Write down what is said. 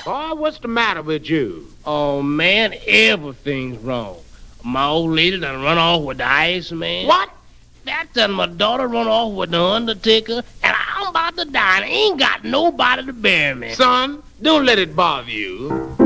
Boy, what's the matter with you? Oh, man, everything's wrong. My old lady done run off with the Iceman. What? That done my daughter run off with the Undertaker, and I'm about to die and ain't got nobody to bury me. Son, don't let it bother you.